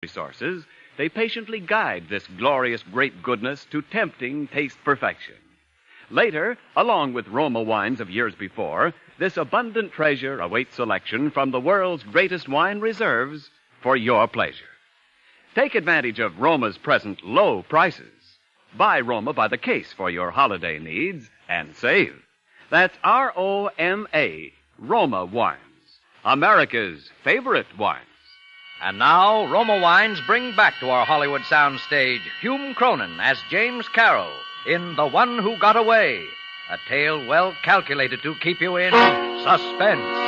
resources, they patiently guide this glorious grape goodness to tempting taste perfection. Later, along with Roma wines of years before, this abundant treasure awaits selection from the world's greatest wine reserves for your pleasure. Take advantage of Roma's present low prices. Buy Roma by the case for your holiday needs and save. That's R-O-M-A, Roma Wines, America's favorite wines. And now, Roma Wines bring back to our Hollywood soundstage Hume Cronin as James Carroll in The One Who Got Away, a tale well calculated to keep you in suspense.